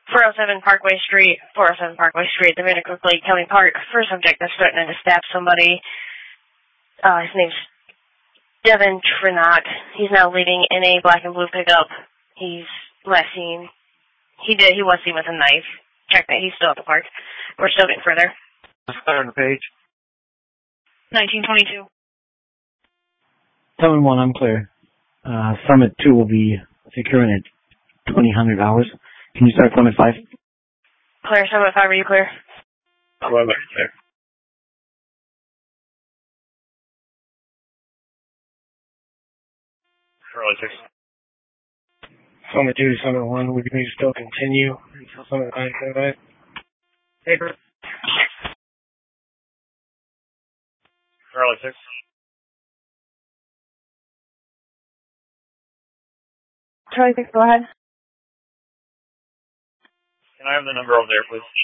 407 Parkway Street, Dominican Lake County Park, for a subject that's threatening to stab somebody. His name's Devin Trinot. He's now leading in a black and blue pickup. He's last seen. He was seen with a knife. Check that. He's still at the park. We're still getting further. On the page. 1922. Summit 1, I'm clear. Summit 2 will be securing at 2000 hours. Can you start Summit 5? Clear. Summit 5, are you clear? Summit clear. Charlie 6. Summit 2 to Summit 1, we can still continue until Summit 5 comes back. Paper. Charlie 6. Charlie 6, go ahead. Can I have the number over there, please?